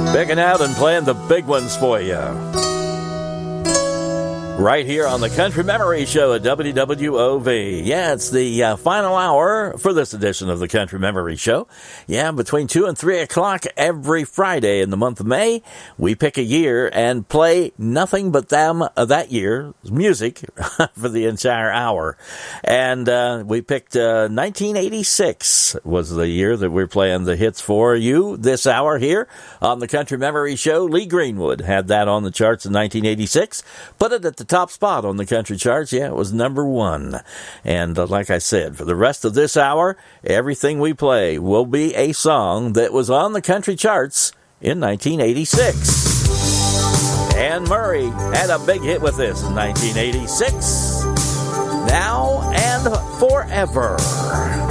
Picking out and playing the big ones for you. Right here on the Country Memory Show at WWOV. Yeah, it's the final hour for this edition of the Country Memory Show. Yeah, between 2 and 3 o'clock every Friday in the month of May, we pick a year and play nothing but that year's music for the entire hour. And we picked 1986 was the year that we're playing the hits for you this hour here on the Country Memory Show. Lee Greenwood had that on the charts in 1986. Put it at the top spot on the country charts. Yeah, it was number 1. And like I said, for the rest of this hour, everything we play will be a song that was on the country charts in 1986. Anne Murray had a big hit with this in 1986. Now and Forever.